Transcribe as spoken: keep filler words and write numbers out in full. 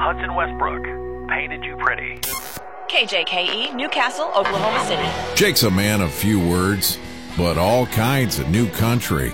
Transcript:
Hudson Westbrook painted you pretty. K J K E, Newcastle, Oklahoma City. Jake's a man of few words, but all kinds of new country.